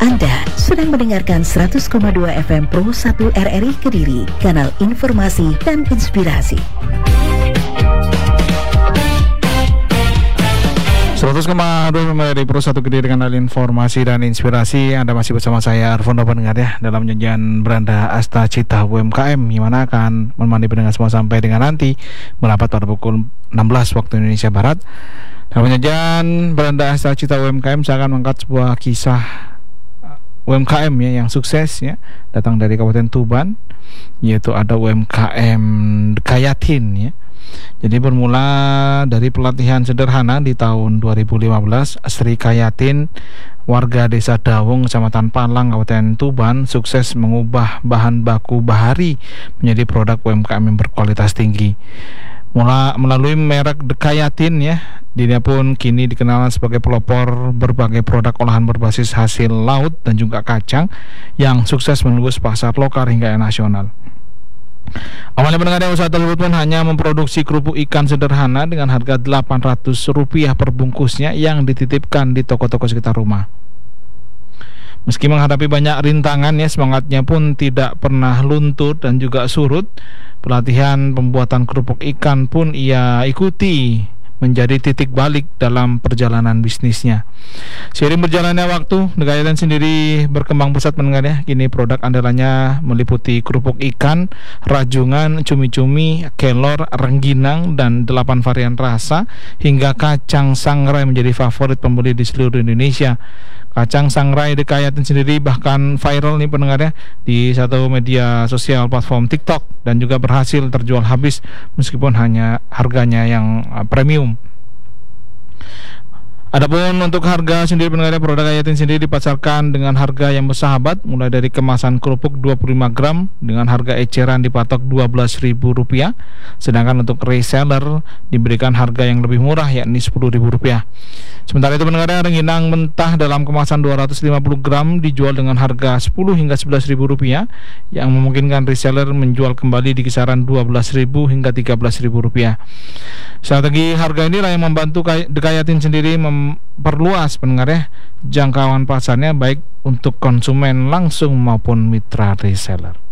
Anda sedang mendengarkan 100,2 FM Pro 1 RRI Kediri, kanal informasi dan inspirasi. 100,2 dari Pro 1 Kediri, kanal informasi dan inspirasi. Anda masih bersama saya Arvono pendengar ya, dalam nyanyian Beranda Asta Cita UMKM, yang mana akan menemani pendengar semua sampai dengan nanti merapat pada pukul 16 waktu Indonesia Barat. Dalam nyanyian Beranda Asta Cita UMKM, saya akan mengangkat sebuah kisah UMKM ya yang sukses ya, datang dari Kabupaten Tuban, yaitu ada UMKM Kayatin ya. Jadi bermula dari pelatihan sederhana di tahun 2015, Sri Kayatin, warga Desa Dawung, Kecamatan Palang, Kabupaten Tuban, sukses mengubah bahan baku bahari menjadi produk UMKM yang berkualitas tinggi. Melalui merek Kayatin ya, dia pun kini dikenal sebagai pelopor berbagai produk olahan berbasis hasil laut dan juga kacang yang sukses menembus pasar lokal hingga nasional. Awalnya pendengar, usaha tersebut pun hanya memproduksi kerupuk ikan sederhana dengan harga Rp800 per bungkusnya yang dititipkan di toko-toko sekitar rumah. Meski menghadapi banyak rintangan ya, semangatnya pun tidak pernah luntur dan juga surut. Pelatihan pembuatan kerupuk ikan pun ia ikuti, menjadi titik balik dalam perjalanan bisnisnya. Seiring berjalannya waktu, Kayatin sendiri berkembang pesat pendengar ya. Kini produk andalannya meliputi kerupuk ikan, rajungan, cumi-cumi, kelor, rengginang, dan 8 varian rasa, hingga kacang sangrai menjadi favorit pembeli di seluruh Indonesia. Kacang sangrai di Kayatin sendiri bahkan viral nih pendengar ya, di satu media sosial platform TikTok, dan juga berhasil terjual habis meskipun hanya harganya yang premium. Adapun untuk harga sendiri pendengar, produk Kayatin sendiri dipasarkan dengan harga yang bersahabat, mulai dari kemasan kerupuk 25 gram dengan harga eceran dipatok Rp12.000, sedangkan untuk reseller diberikan harga yang lebih murah, yakni Rp10.000. Sementara itu pendengar, rengginang mentah dalam kemasan 250 gram dijual dengan harga Rp10 hingga Rp11.000, yang memungkinkan reseller menjual kembali di kisaran Rp12.000 hingga Rp13.000. Strategi harga inilah yang membantu Kayatin sendiri memperluas pendengar ya, jangkauan pasarnya baik untuk konsumen langsung maupun mitra reseller.